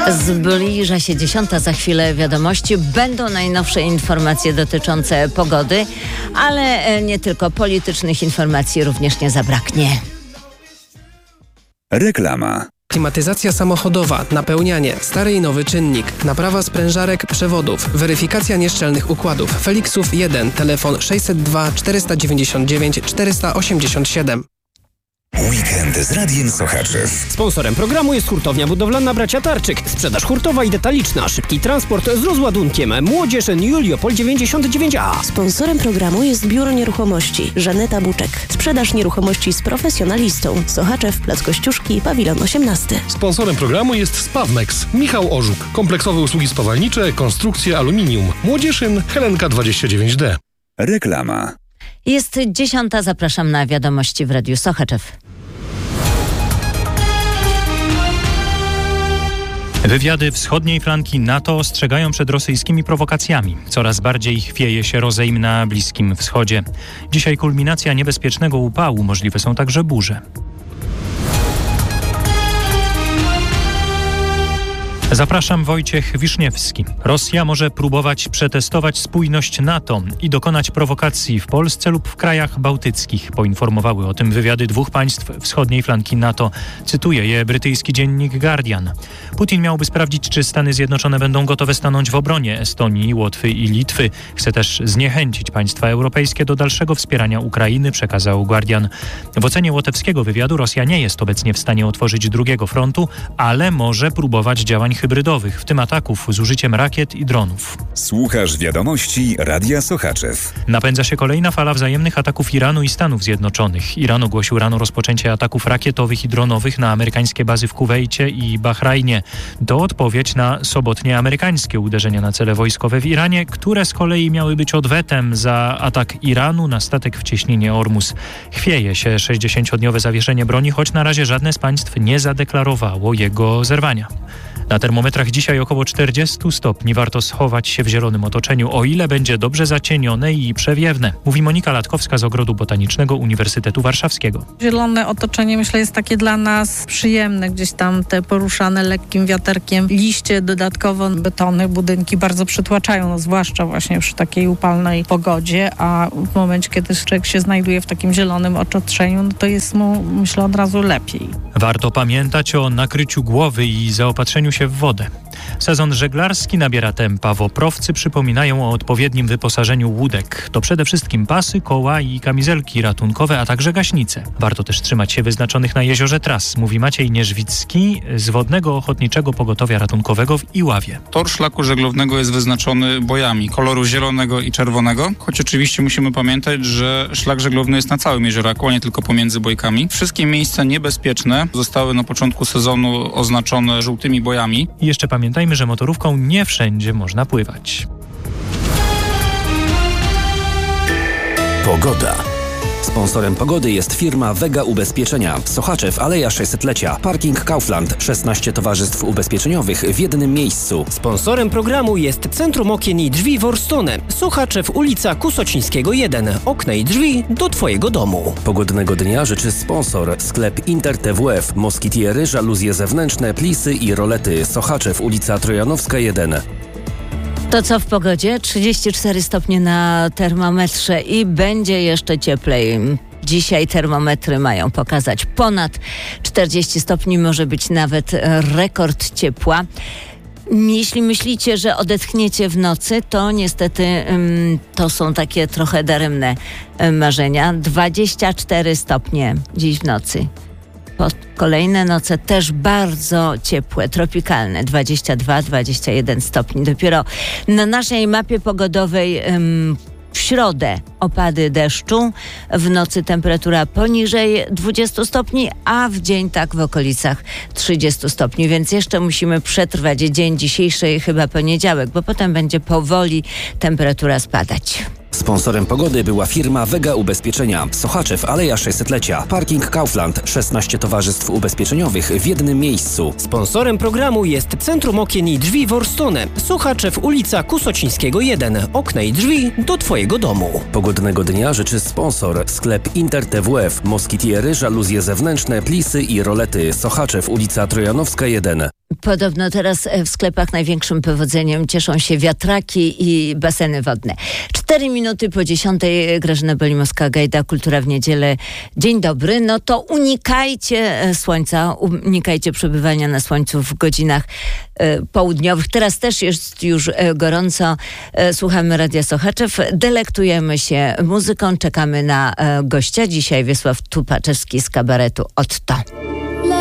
Zbliża się 10. Za chwilę wiadomości. Będą najnowsze informacje dotyczące pogody, ale nie tylko politycznych informacji również nie zabraknie. Reklama. Klimatyzacja samochodowa, napełnianie, stary i nowy czynnik, naprawa sprężarek, przewodów, weryfikacja nieszczelnych układów, Felixów 1, telefon 602 499 487. Weekend z Radiem Sochaczew. Sponsorem programu jest hurtownia budowlana Bracia Tarczyk. Sprzedaż hurtowa i detaliczna, szybki transport z rozładunkiem. Młodzież Juliopol 99A. Sponsorem programu jest Biuro Nieruchomości Żaneta Buczek. Sprzedaż nieruchomości z profesjonalistą. Sochaczew, Plac Kościuszki, Pawilon 18. Sponsorem programu jest Spawmex. Michał Orzuk. Kompleksowe usługi spawalnicze, konstrukcje aluminium. Młodzieżyn Helenka 29D. Reklama. Jest 10. Zapraszam na wiadomości w Radiu Sochaczew. Wywiady wschodniej flanki NATO ostrzegają przed rosyjskimi prowokacjami. Coraz bardziej chwieje się rozejm na Bliskim Wschodzie. Dzisiaj kulminacja niebezpiecznego upału, możliwe są także burze. Zapraszam, Wojciech Wiszniewski. Rosja może próbować przetestować spójność NATO i dokonać prowokacji w Polsce lub w krajach bałtyckich. Poinformowały o tym wywiady dwóch państw wschodniej flanki NATO. Cytuje je brytyjski dziennik Guardian. Putin miałby sprawdzić, czy Stany Zjednoczone będą gotowe stanąć w obronie Estonii, Łotwy i Litwy. Chce też zniechęcić państwa europejskie do dalszego wspierania Ukrainy, przekazał Guardian. W ocenie łotewskiego wywiadu Rosja nie jest obecnie w stanie otworzyć drugiego frontu, ale może próbować działań hybrydowych, w tym ataków z użyciem rakiet i dronów. Słuchasz wiadomości Radia Sochaczew. Napędza się kolejna fala wzajemnych ataków Iranu i Stanów Zjednoczonych. Iran ogłosił rano rozpoczęcie ataków rakietowych i dronowych na amerykańskie bazy w Kuwejcie i Bahrajnie. To odpowiedź na sobotnie amerykańskie uderzenia na cele wojskowe w Iranie, które z kolei miały być odwetem za atak Iranu na statek w cieśninie Ormus. Chwieje się 60-dniowe zawieszenie broni, choć na razie żadne z państw nie zadeklarowało jego zerwania. Na termometrach dzisiaj około 40 stopni. Warto schować się w zielonym otoczeniu, o ile będzie dobrze zacienione i przewiewne. Mówi Monika Latkowska z Ogrodu Botanicznego Uniwersytetu Warszawskiego. Zielone otoczenie, myślę, jest takie dla nas przyjemne. Gdzieś tam te poruszane lekkim wiaterkiem liście, dodatkowo betony, budynki bardzo przytłaczają, no, zwłaszcza właśnie przy takiej upalnej pogodzie, a w momencie, kiedy człowiek się znajduje w takim zielonym otoczeniu, no to jest mu, myślę, od razu lepiej. Warto pamiętać o nakryciu głowy i zaopatrzeniu się w wodę. Sezon żeglarski nabiera tempa. Woprowcy przypominają o odpowiednim wyposażeniu łódek. To przede wszystkim pasy, koła i kamizelki ratunkowe, a także gaśnice. Warto też trzymać się wyznaczonych na jeziorze tras, mówi Maciej Nierzwicki z Wodnego Ochotniczego Pogotowia Ratunkowego w Iławie. Tor szlaku żeglownego jest wyznaczony bojami koloru zielonego i czerwonego, choć oczywiście musimy pamiętać, że szlak żeglowny jest na całym jeziораku, a nie tylko pomiędzy bojkami. Wszystkie miejsca niebezpieczne zostały na początku sezonu oznaczone żółtymi bojami. I jeszcze pamiętajmy, że motorówką nie wszędzie można pływać. Pogoda. Sponsorem pogody jest firma Vega Ubezpieczenia. Sochaczew, Aleja 600-lecia. Parking Kaufland. 16 towarzystw ubezpieczeniowych w jednym miejscu. Sponsorem programu jest Centrum Okien i Drzwi Worstone. Sochaczew, ulica Kusocińskiego 1. Okna i drzwi do Twojego domu. Pogodnego dnia życzy sponsor. Sklep Inter TWF. Moskitiery, żaluzje zewnętrzne, plisy i rolety. Sochaczew, ulica Trojanowska 1. To co w pogodzie? 34 stopnie na termometrze i będzie jeszcze cieplej. Dzisiaj termometry mają pokazać ponad 40 stopni, może być nawet rekord ciepła. Jeśli myślicie, że odetchniecie w nocy, to niestety to są takie trochę daremne marzenia. 24 stopnie dziś w nocy. Kolejne noce też bardzo ciepłe, tropikalne, 22-21 stopni. Dopiero na naszej mapie pogodowej w środę opady deszczu, w nocy temperatura poniżej 20 stopni, a w dzień tak w okolicach 30 stopni, więc jeszcze musimy przetrwać dzień dzisiejszy, chyba poniedziałek, bo potem będzie powoli temperatura spadać. Sponsorem pogody była firma Vega Ubezpieczenia. Sochaczew, Aleja 600-lecia. Parking Kaufland. 16 towarzystw ubezpieczeniowych w jednym miejscu. Sponsorem programu jest Centrum Okien i Drzwi Worstone. Sochaczew, ulica Kusocińskiego 1. Okna i drzwi do Twojego domu. Pogodnego dnia życzy sponsor. Sklep Inter TWF. Moskitiery, żaluzje zewnętrzne, plisy i rolety. Sochaczew, ulica Trojanowska 1. Podobno teraz w sklepach największym powodzeniem cieszą się wiatraki i baseny wodne. 4 minuty po 10. Grażyna Bolimowska-Gajda, Kultura w niedzielę. Dzień dobry. No to unikajcie słońca, unikajcie przebywania na słońcu w godzinach południowych. Teraz też jest już gorąco. Słuchamy Radia Sochaczew. Delektujemy się muzyką. Czekamy na gościa. Dzisiaj Wiesław Tupaczewski z kabaretu Otto.